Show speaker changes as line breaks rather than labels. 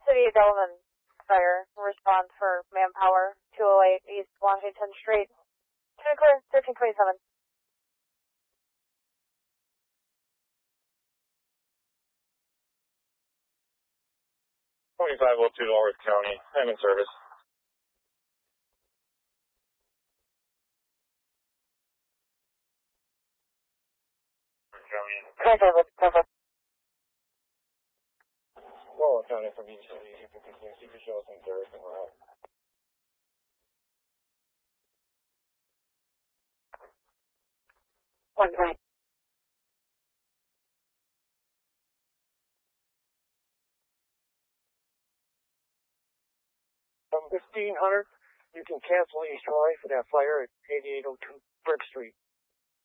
City of Delavan Fire, response for manpower, 208 East Washington Street. To clear, 1327.
2502 Walworth County. I'm in service. Walworth County from each city. If you can see the show some service and we're out.
One right.
From 1500, you can cancel East Roy for that fire at 8802 Brick Street.